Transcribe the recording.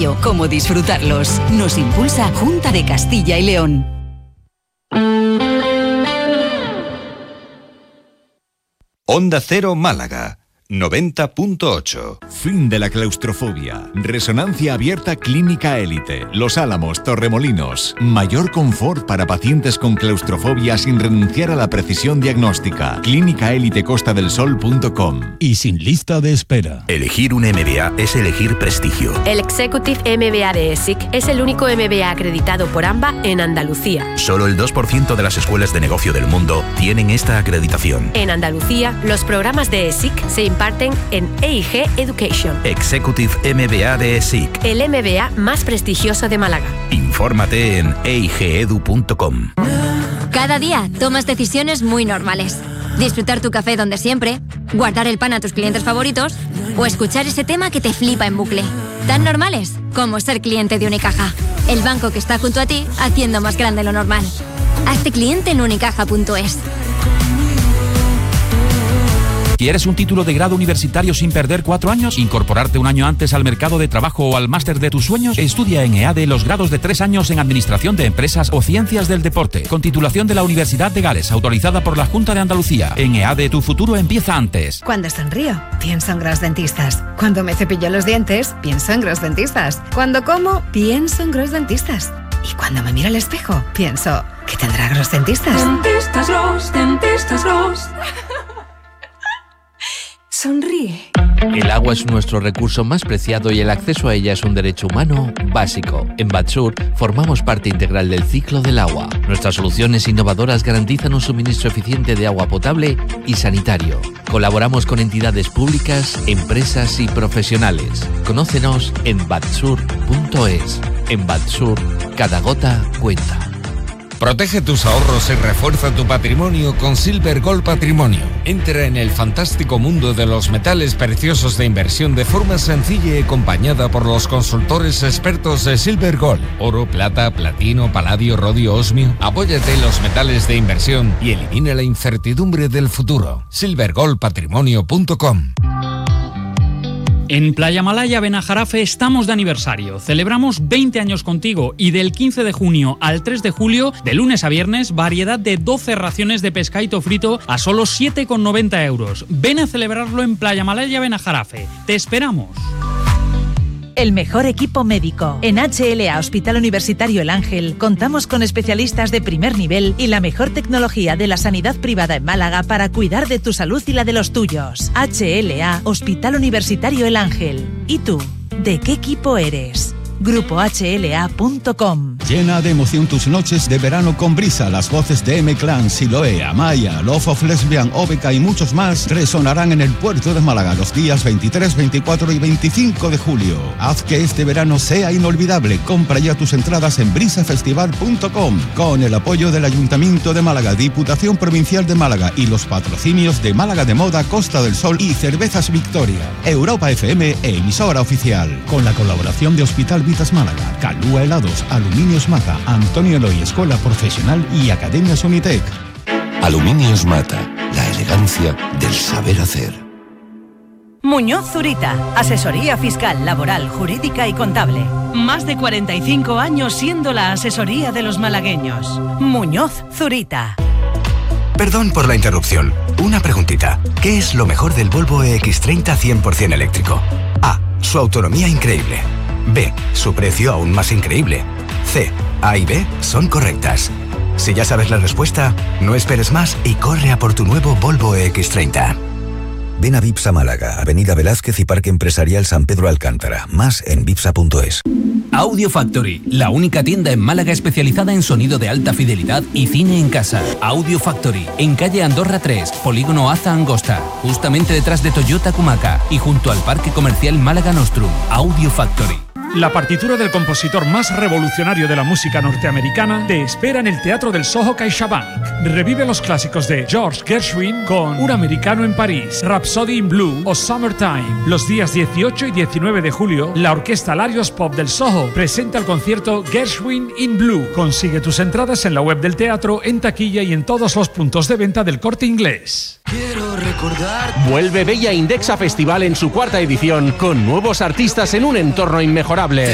sencillo como disfrutarlos. Nos impulsa Junta de Castilla y León. Onda Cero Málaga 90.8. Fin de la claustrofobia. Resonancia abierta Clínica Élite. Los Álamos, Torremolinos. Mayor confort para pacientes con claustrofobia sin renunciar a la precisión diagnóstica. clínicaelitecostadelsol.com. Y sin lista de espera. Elegir un MBA es elegir prestigio. El Executive MBA de ESIC es el único MBA acreditado por AMBA en Andalucía. Solo el 2% de las escuelas de negocio del mundo tienen esta acreditación. En Andalucía, los programas de ESIC se imparten en EIG Education. Executive MBA de ESIC. El MBA más prestigioso de Málaga. Infórmate en eigedu.com. Cada día tomas decisiones muy normales. Disfrutar tu café donde siempre, guardar el pan a tus clientes favoritos o escuchar ese tema que te flipa en bucle. Tan normales como ser cliente de Unicaja. El banco que está junto a ti haciendo más grande lo normal. Hazte cliente en unicaja.es. ¿Quieres un título de grado universitario sin perder 4 años? ¿Incorporarte un año antes al mercado de trabajo o al máster de tus sueños? Estudia en EADE los grados de 3 años en Administración de Empresas o Ciencias del Deporte, con titulación de la Universidad de Gales, autorizada por la Junta de Andalucía. En EADE tu futuro empieza antes. Cuando sonrío, pienso en Gros Dentistas. Cuando me cepillo los dientes, pienso en Gros Dentistas. Cuando como, pienso en Gros Dentistas. Y cuando me miro al espejo, pienso, ¿qué tendrá Gros Dentistas? Dentistas Gros, Dentistas Gros. Sonríe. El agua es nuestro recurso más preciado y el acceso a ella es un derecho humano básico. En Batsur formamos parte integral del ciclo del agua. Nuestras soluciones innovadoras garantizan un suministro eficiente de agua potable y sanitario. Colaboramos con entidades públicas, empresas y profesionales. Conócenos en batsur.es. En Batsur, cada gota cuenta. Protege tus ahorros y refuerza tu patrimonio con Silver Gold Patrimonio. Entra en el fantástico mundo de los metales preciosos de inversión de forma sencilla y acompañada por los consultores expertos de Silver Gold. Oro, plata, platino, paladio, rodio, osmio. Apóyate en los metales de inversión y elimina la incertidumbre del futuro. silvergoldpatrimonio.com. En Playa Malaya Benajarafe estamos de aniversario. Celebramos 20 años contigo y del 15 de junio al 3 de julio, de lunes a viernes, variedad de 12 raciones de pescadito frito a solo 7,90 euros. Ven a celebrarlo en Playa Malaya Benajarafe. ¡Te esperamos! El mejor equipo médico. En HLA Hospital Universitario El Ángel contamos con especialistas de primer nivel y la mejor tecnología de la sanidad privada en Málaga para cuidar de tu salud y la de los tuyos. HLA Hospital Universitario El Ángel. ¿Y tú? ¿De qué equipo eres? GrupoHLA.com. Llena de emoción tus noches de verano con Brisa. Las voces de M-Clan, Siloé, Amaya, Love of Lesbian, Obeca y muchos más resonarán en el puerto de Málaga los días 23, 24 y 25 de julio. Haz que este verano sea inolvidable. Compra ya tus entradas en brisafestival.com. Con el apoyo del Ayuntamiento de Málaga, Diputación Provincial de Málaga y los patrocinios de Málaga de Moda, Costa del Sol y Cervezas Victoria. Europa FM, emisora oficial. Con la colaboración de Hospital Vitas Málaga, Calúa Helados, Aluminios Mata, Antonio Eloy Escuela Profesional y Academias Unitec. Aluminios Mata, la elegancia del saber hacer. Muñoz Zurita, asesoría fiscal, laboral, jurídica y contable. Más de 45 años siendo la asesoría de los malagueños. Muñoz Zurita. Perdón por la interrupción. Una preguntita. ¿Qué es lo mejor del Volvo EX30 100% eléctrico? A. Su autonomía increíble. B. Su precio aún más increíble. C. A y B son correctas. Si ya sabes la respuesta, no esperes más y corre a por tu nuevo Volvo EX30. Ven a Vipsa Málaga, Avenida Velázquez y Parque Empresarial San Pedro Alcántara. Más en vipsa.es. Audio Factory, la única tienda en Málaga especializada en sonido de alta fidelidad y cine en casa. Audio Factory, en calle Andorra 3, Polígono Aza Angosta, justamente detrás de Toyota Cumaca y junto al Parque Comercial Málaga Nostrum. Audio Factory. La partitura del compositor más revolucionario de la música norteamericana te espera en el Teatro del Soho CaixaBank. Revive los clásicos de George Gershwin con Un americano en París, Rhapsody in Blue o Summertime. Los días 18 y 19 de julio, la Orquesta Larios Pop del Soho presenta el concierto Gershwin in Blue. Consigue tus entradas en la web del teatro, en taquilla y en todos los puntos de venta del Corte Inglés. Quiero recordar. Vuelve Bella Indexa Festival en su 4ª edición con nuevos artistas en un entorno inmejorable.